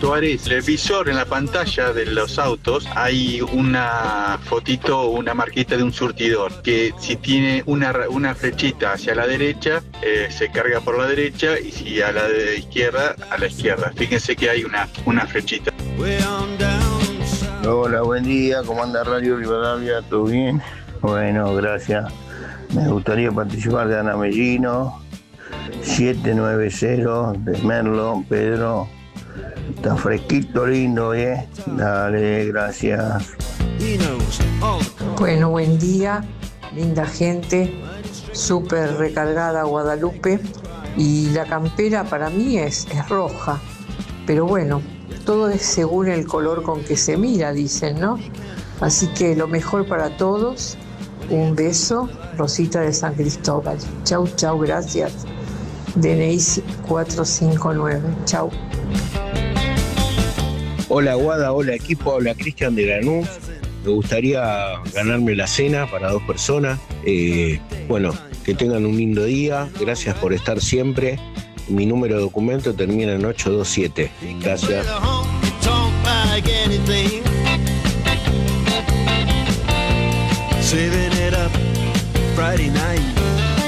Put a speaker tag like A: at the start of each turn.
A: Suárez. En el visor, en la pantalla de los autos, hay una fotito, una marquita de un surtidor, que si tiene una flechita hacia la derecha, se carga por la derecha, y si a la de izquierda, a la izquierda. Fíjense que hay una flechita.
B: Hola, buen día, ¿cómo anda Radio Rivadavia? ¿Todo bien? Bueno, gracias. Me gustaría participar de Ana Mellino, 790 de Merlo, Pedro. Está fresquito, lindo, ¿eh? Dale, gracias.
C: Bueno, buen día, linda gente, súper recargada Guadalupe. Y la campera para mí es roja, pero bueno, todo es según el color con que se mira, dicen, ¿no? Así que lo mejor para todos. Un beso, Rosita de San Cristóbal. Chau, chau, gracias. DNI 459. Chau.
D: Hola Guada, hola equipo, hola Cristian de Lanús. Me gustaría ganarme la cena para 2 personas. Bueno, que tengan un lindo día. Gracias por estar siempre. Mi número de documento termina en 827. Gracias.
E: Saving it up Friday night.